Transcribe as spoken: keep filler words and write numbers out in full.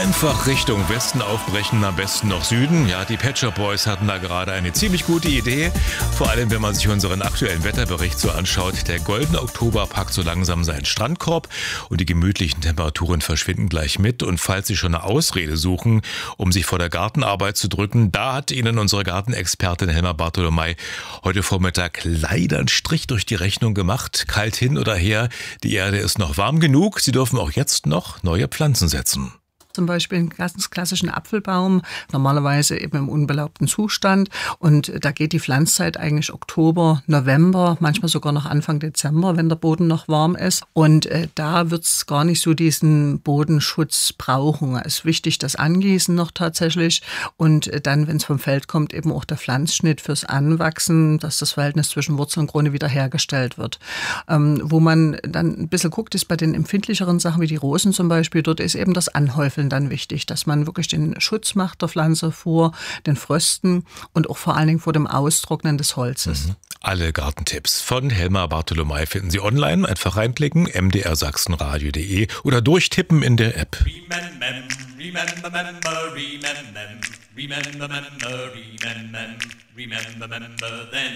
Einfach Richtung Westen aufbrechen, am besten noch Süden. Ja, die Pet Shop Boys hatten da gerade eine ziemlich gute Idee. Vor allem, wenn man sich unseren aktuellen Wetterbericht so anschaut. Der goldene Oktober packt so langsam seinen Strandkorb und die gemütlichen Temperaturen verschwinden gleich mit. Und falls Sie schon eine Ausrede suchen, um sich vor der Gartenarbeit zu drücken, da hat Ihnen unsere Gartenexpertin Helma Bartholomei heute Vormittag leider einen Strich durch die Rechnung gemacht. Kalt hin oder her, die Erde ist noch warm genug. Sie dürfen auch jetzt noch neue Pflanzen setzen. Zum Beispiel einen ganz klassischen Apfelbaum, normalerweise eben im unbelaubten Zustand. Und da geht die Pflanzzeit eigentlich Oktober, November, manchmal sogar noch Anfang Dezember, wenn der Boden noch warm ist. Und äh, da wird es gar nicht so diesen Bodenschutz brauchen. Es ist wichtig, das Angießen noch tatsächlich. Und äh, dann, wenn es vom Feld kommt, eben auch der Pflanzschnitt fürs Anwachsen, dass das Verhältnis zwischen Wurzel und Krone wiederhergestellt wird. Ähm, wo man dann ein bisschen guckt, ist bei den empfindlicheren Sachen wie die Rosen zum Beispiel, dort ist eben das Anhäufeln dann wichtig, dass man wirklich den Schutz macht der Pflanze vor den Frösten und auch vor allen Dingen vor dem Austrocknen des Holzes. Mhm. Alle Gartentipps von Helma Bartholomei finden Sie online. Einfach reinklicken, m d r sachsenradio punkt d e oder durchtippen in der App. Remember, remember, remember, remember, remember, remember, remember, remember then.